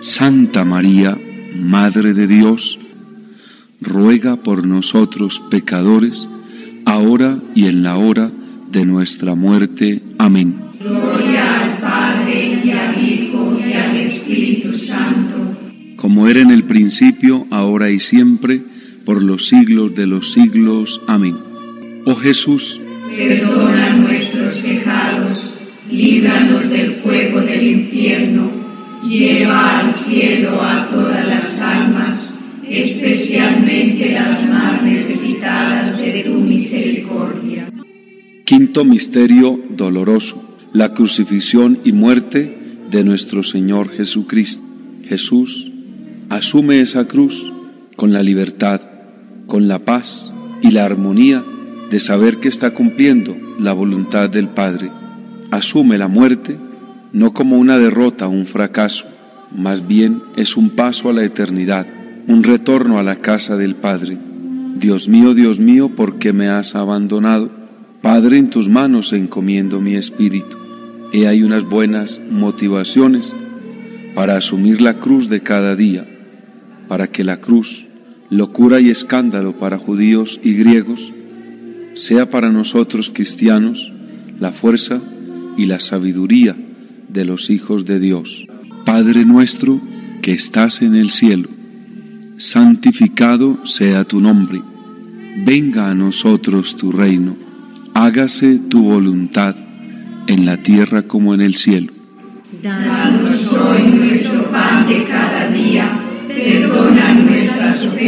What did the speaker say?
Santa María, Madre de Dios, ruega por nosotros pecadores, ahora y en la hora de nuestra muerte. Amén. Gloria al Padre, y al Hijo, y al Espíritu Santo. Como era en el principio, ahora y siempre, por los siglos de los siglos. Amén. Oh Jesús, perdona nuestros pecados, líbranos del fuego del infierno, lleva al cielo a todas las almas, especialmente las más necesitadas de tu misericordia. Quinto misterio doloroso, la crucifixión y muerte de nuestro Señor Jesucristo. Jesús asume esa cruz con la libertad, con la paz y la armonía de saber que está cumpliendo la voluntad del Padre. Asume la muerte no como una derrota o un fracaso, más bien es un paso a la eternidad, un retorno a la casa del Padre. Dios mío, ¿por qué me has abandonado? Padre, en tus manos encomiendo mi espíritu. Y hay unas buenas motivaciones para asumir la cruz de cada día, para que la cruz, locura y escándalo para judíos y griegos, sea para nosotros cristianos la fuerza y la sabiduría de los hijos de Dios. Padre nuestro que estás en el cielo, santificado sea tu nombre. Venga a nosotros tu reino. Hágase tu voluntad en la tierra como en el cielo. Danos hoy nuestro pan de cada día. Perdona nuestras ofensas